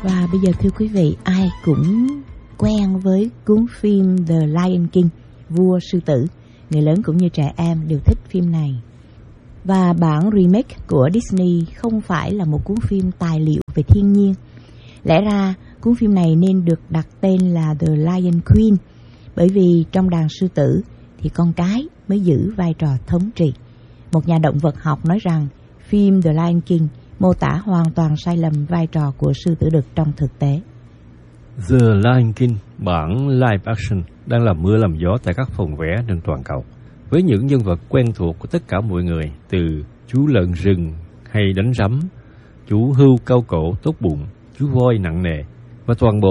Và bây giờ thưa quý vị, ai cũng quen với cuốn phim The Lion King, Vua Sư Tử. Người lớn cũng như trẻ em đều thích phim này. Và bản remake của Disney không phải là một cuốn phim tài liệu về thiên nhiên. Lẽ ra cuốn phim này nên được đặt tên là The Lion Queen, bởi vì trong đàn sư tử thì con cái mới giữ vai trò thống trị. Một nhà động vật học nói rằng phim The Lion King mô tả hoàn toàn sai lầm vai trò của sư tử đực trong thực tế. The Lion King bản live action đang làm mưa làm gió tại các phòng vẽ trên toàn cầu, với những nhân vật quen thuộc của tất cả mọi người, từ chú lợn rừng hay đánh rắm, chú hươu cao cổ tốt bụng, chú voi nặng nề, và toàn bộ